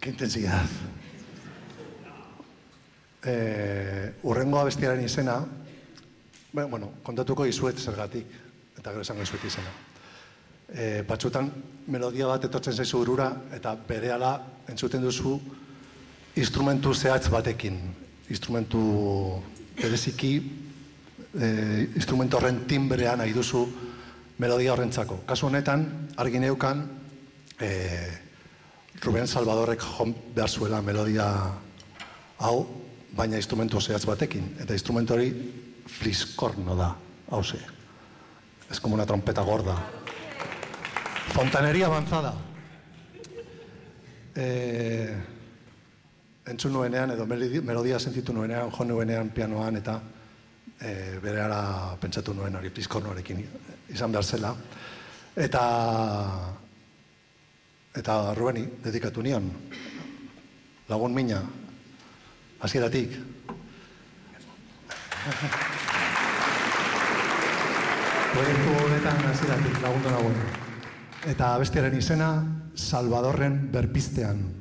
Qué intensidad. Urrengo abestiaren izena, bueno, kontatuko izuet zergatik, eta gero esango izuet izena. Batzutan melodia bat etortzen zaizu burura, eta berehala entzuten duzu instrumentu zehatz batekin. Instrumentu bereziki, instrumentu horren timbrea nahi duzu melodia horrentzako. Kasu honetan, argi neukan, Ruben Salvadorrek jon behar zuela melodia hau, baina instrumentu zehatz batekin. Eta instrumentu hori fliscorno da, hauze. Es como una trompeta gorda. Fontanería avanzada. Entzun nuenean, edo melodia sentitu nuenean, jo nuenean pianoan, eta berehala pentsatu nuen hori fliscornoarekin izan behar zela. Eta Rubeni dedikatu nion. Lagun mina. Hasieratik. Proiektu honetan hasieratik lagundu nagoen. Eta bestiaren izena, Salvadorren berpiztean.